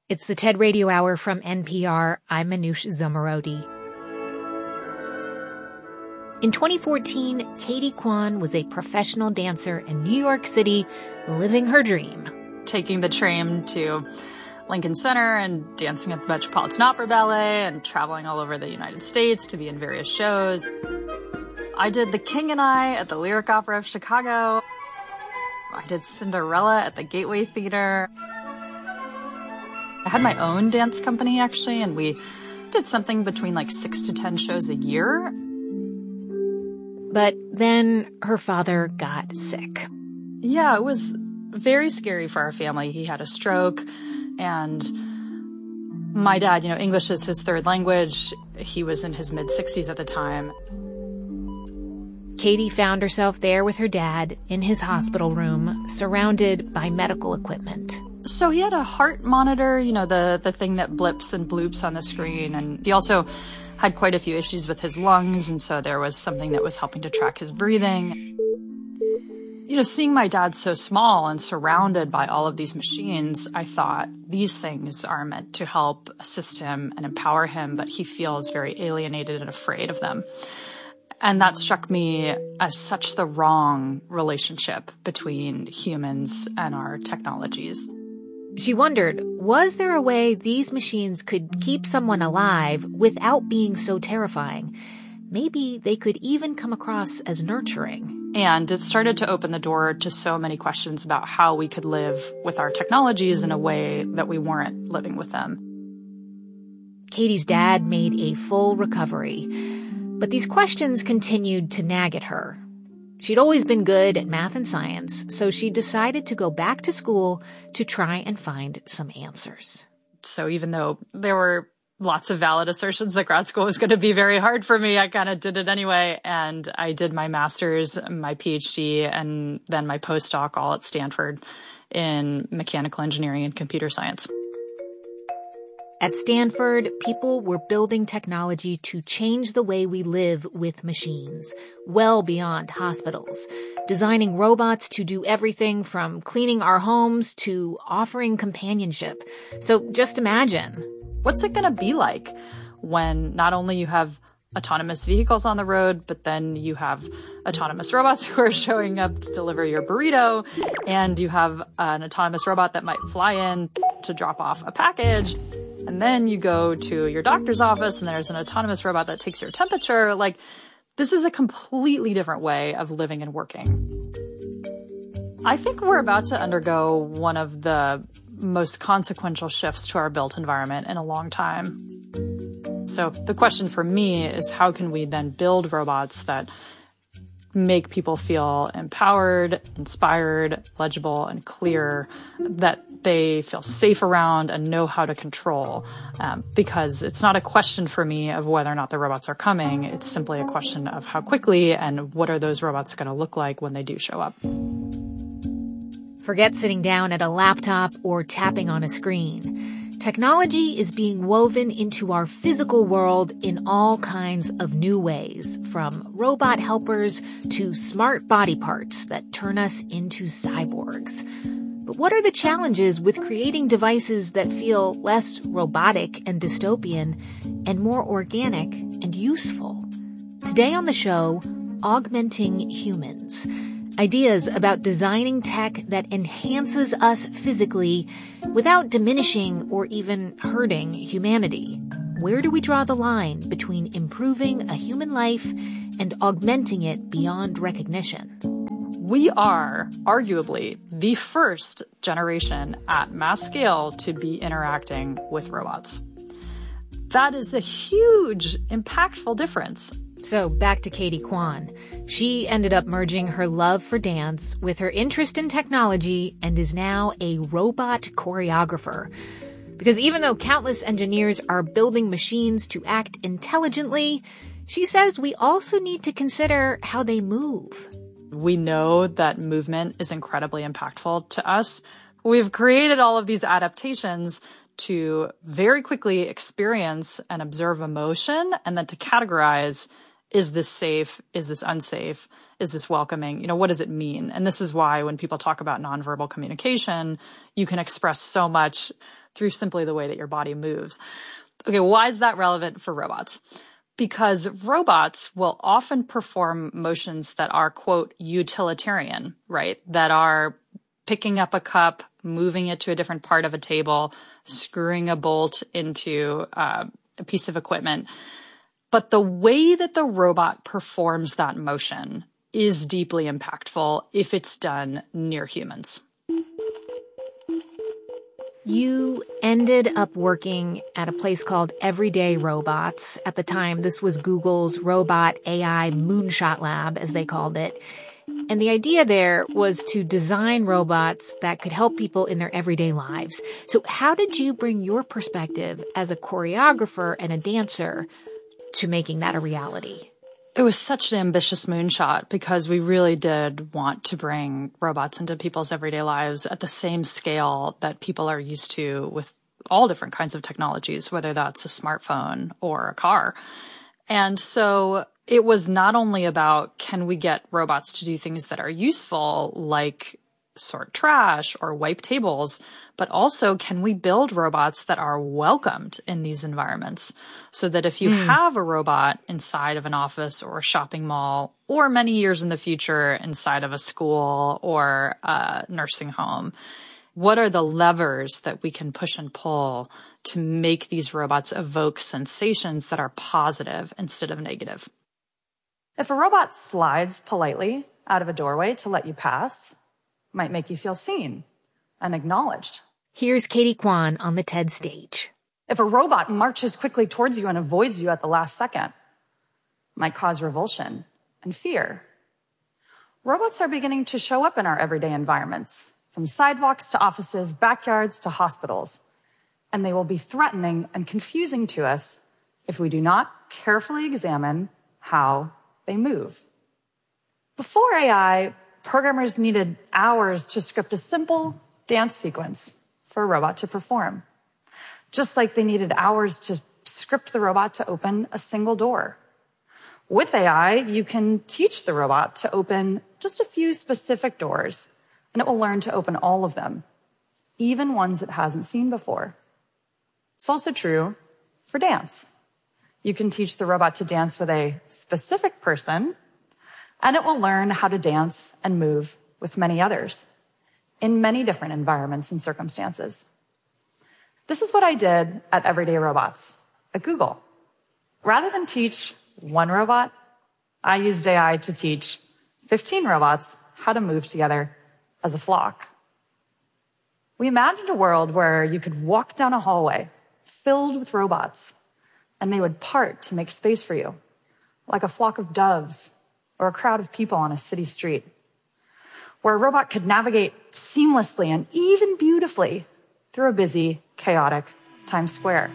It's the TED Radio Hour from NPR. I'm Manoush Zomorodi. In 2014, Katie Kwan was a professional dancer in New York City, living her dream. Taking the train to Lincoln Center and dancing at the Metropolitan Opera Ballet and traveling all over the United States to be in various shows. I did The King and I at the Lyric Opera of Chicago. I did Cinderella at the Gateway Theater. I had my own dance company, actually, and we did something between 6 to 10 shows a year. But then her father got sick. Yeah, it was very scary for our family. He had a stroke, and my dad, English is his third language. He was in his mid-60s at the time. Katie found herself there with her dad in his hospital room, surrounded by medical equipment. So he had a heart monitor, the thing that blips and bloops on the screen. And he also had quite a few issues with his lungs. And so there was something that was helping to track his breathing. Seeing my dad so small and surrounded by all of these machines, I thought these things are meant to help assist him and empower him, but he feels very alienated and afraid of them. And that struck me as such the wrong relationship between humans and our technologies. She wondered, was there a way these machines could keep someone alive without being so terrifying? Maybe they could even come across as nurturing. And it started to open the door to so many questions about how we could live with our technologies in a way that we weren't living with them. Katie's dad made a full recovery. But these questions continued to nag at her. She'd always been good at math and science, so she decided to go back to school to try and find some answers. So even though there were lots of valid assertions that grad school was going to be very hard for me, I kind of did it anyway. And I did my master's, my PhD, and then my postdoc all at Stanford in mechanical engineering and computer science. At Stanford, people were building technology to change the way we live with machines, well beyond hospitals, designing robots to do everything from cleaning our homes to offering companionship. So just imagine. What's it going to be like when not only you have autonomous vehicles on the road, but then you have autonomous robots who are showing up to deliver your burrito, and you have an autonomous robot that might fly in to drop off a package. And then you go to your doctor's office and there's an autonomous robot that takes your temperature. This is a completely different way of living and working. I think we're about to undergo one of the most consequential shifts to our built environment in a long time. So the question for me is, how can we then build robots that make people feel empowered, inspired, legible, and clear, that they feel safe around and know how to control? Because it's not a question for me of whether or not the robots are coming. It's simply a question of how quickly and what are those robots going to look like when they do show up. Forget sitting down at a laptop or tapping on a screen. Technology is being woven into our physical world in all kinds of new ways, from robot helpers to smart body parts that turn us into cyborgs. But what are the challenges with creating devices that feel less robotic and dystopian and more organic and useful? Today on the show, Augmenting Humans. Ideas about designing tech that enhances us physically without diminishing or even hurting humanity. Where do we draw the line between improving a human life and augmenting it beyond recognition? We are arguably the first generation at mass scale to be interacting with robots. That is a huge, impactful difference. So back to Katie Kwan. She ended up merging her love for dance with her interest in technology and is now a robot choreographer. Because even though countless engineers are building machines to act intelligently, she says we also need to consider how they move. We know that movement is incredibly impactful to us. We've created all of these adaptations to very quickly experience and observe emotion, and then to categorize, is this safe? Is this unsafe? Is this welcoming? What does it mean? And this is why when people talk about nonverbal communication, you can express so much through simply the way that your body moves. Okay, why is that relevant for robots? Because robots will often perform motions that are, quote, utilitarian, right? That are picking up a cup, moving it to a different part of a table, screwing a bolt into a piece of equipment. But the way that the robot performs that motion is deeply impactful if it's done near humans. You ended up working at a place called Everyday Robots. At the time, this was Google's robot AI moonshot lab, as they called it. And the idea there was to design robots that could help people in their everyday lives. So how did you bring your perspective as a choreographer and a dancer to making that a reality? It was such an ambitious moonshot because we really did want to bring robots into people's everyday lives at the same scale that people are used to with all different kinds of technologies, whether that's a smartphone or a car. And so it was not only about, can we get robots to do things that are useful, like sort trash or wipe tables, but also can we build robots that are welcomed in these environments so that if you have a robot inside of an office or a shopping mall or many years in the future inside of a school or a nursing home, what are the levers that we can push and pull to make these robots evoke sensations that are positive instead of negative? If a robot slides politely out of a doorway to let you pass, might make you feel seen and acknowledged. Here's Katie Kwan on the TED stage. If a robot marches quickly towards you and avoids you at the last second, might cause revulsion and fear. Robots are beginning to show up in our everyday environments, from sidewalks to offices, backyards to hospitals, and they will be threatening and confusing to us if we do not carefully examine how they move. Before AI, programmers needed hours to script a simple dance sequence for a robot to perform, just like they needed hours to script the robot to open a single door. With AI, you can teach the robot to open just a few specific doors, and it will learn to open all of them, even ones it hasn't seen before. It's also true for dance. You can teach the robot to dance with a specific person, and it will learn how to dance and move with many others in many different environments and circumstances. This is what I did at Everyday Robots at Google. Rather than teach one robot, I used AI to teach 15 robots how to move together as a flock. We imagined a world where you could walk down a hallway filled with robots, and they would part to make space for you, like a flock of doves or a crowd of people on a city street, where a robot could navigate seamlessly and even beautifully through a busy, chaotic Times Square.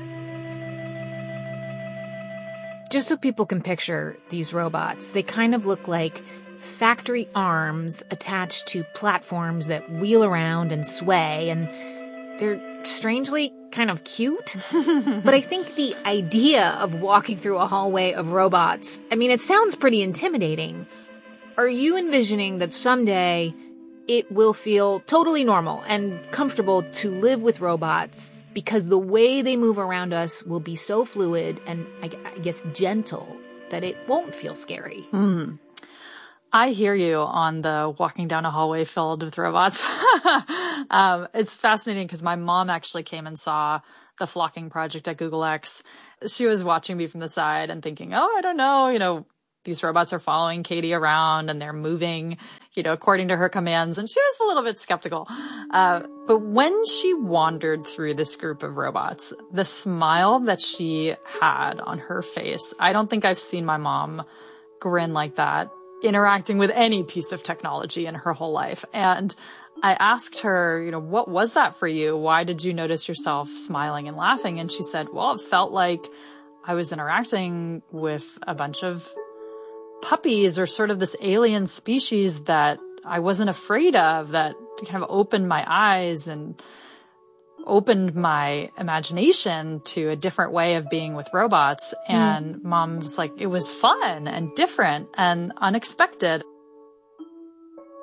Just so people can picture these robots, they kind of look like factory arms attached to platforms that wheel around and sway, and they're strangely kind of cute. But I think the idea of walking through a hallway of robots, I mean, it sounds pretty intimidating. Are you envisioning that someday it will feel totally normal and comfortable to live with robots because the way they move around us will be so fluid and, I guess, gentle that it won't feel scary? I hear you on the walking down a hallway filled with robots. It's fascinating because my mom actually came and saw the flocking project at Google X. She was watching me from the side and thinking, I don't know, these robots are following Katie around and they're moving, according to her commands. And she was a little bit skeptical. But when she wandered through this group of robots, the smile that she had on her face, I don't think I've seen my mom grin like that interacting with any piece of technology in her whole life. And I asked her, what was that for you? Why did you notice yourself smiling and laughing? And she said, well, it felt like I was interacting with a bunch of puppies or sort of this alien species that I wasn't afraid of, that kind of opened my eyes and opened my imagination to a different way of being with robots. And Mom's like, it was fun and different and unexpected.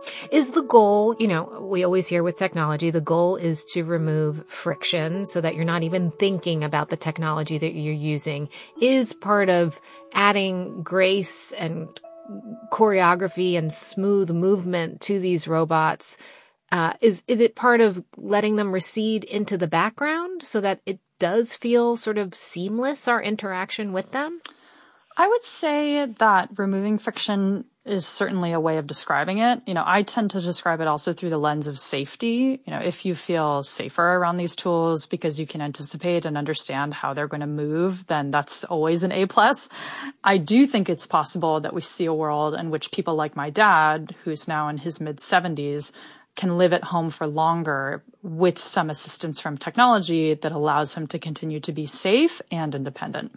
Is the goal, we always hear with technology, the goal is to remove friction so that you're not even thinking about the technology that you're using. Is part of adding grace and choreography and smooth movement to these robots, is it part of letting them recede into the background so that it does feel sort of seamless, our interaction with them? I would say that removing friction is certainly a way of describing it. I tend to describe it also through the lens of safety. If you feel safer around these tools because you can anticipate and understand how they're going to move, then that's always an A+. I do think it's possible that we see a world in which people like my dad, who's now in his mid-70s, can live at home for longer with some assistance from technology that allows him to continue to be safe and independent.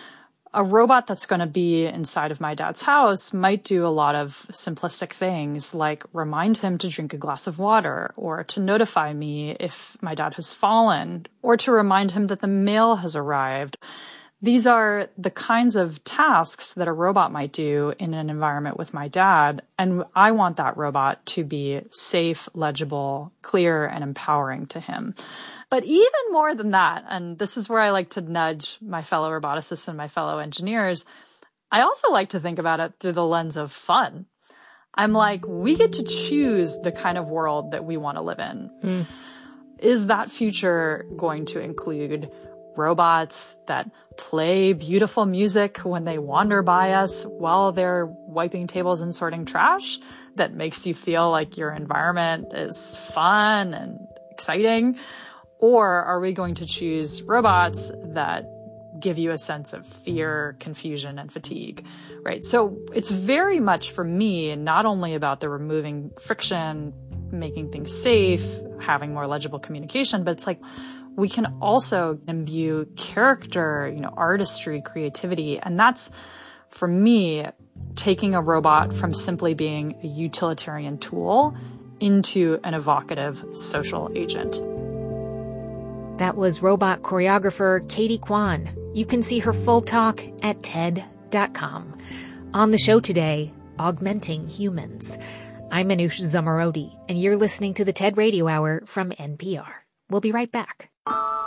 A robot that's going to be inside of my dad's house might do a lot of simplistic things like remind him to drink a glass of water, or to notify me if my dad has fallen, or to remind him that the mail has arrived. These are the kinds of tasks that a robot might do in an environment with my dad, and I want that robot to be safe, legible, clear, and empowering to him. But even more than that, and this is where I like to nudge my fellow roboticists and my fellow engineers, I also like to think about it through the lens of fun. I'm like, we get to choose the kind of world that we want to live in. Is that future going to include robots that play beautiful music when they wander by us while they're wiping tables and sorting trash, that makes you feel like your environment is fun and exciting? Or are we going to choose robots that give you a sense of fear, confusion, and fatigue, right? So it's very much, for me, not only about the removing friction, making things safe, having more legible communication, but it's like we can also imbue character, artistry, creativity. And that's, for me, taking a robot from simply being a utilitarian tool into an evocative social agent. That was robot choreographer Katie Kwan. You can see her full talk at TED.com. On the show today, Augmenting Humans. I'm Manoush Zomorodi, and you're listening to the TED Radio Hour from NPR. We'll be right back.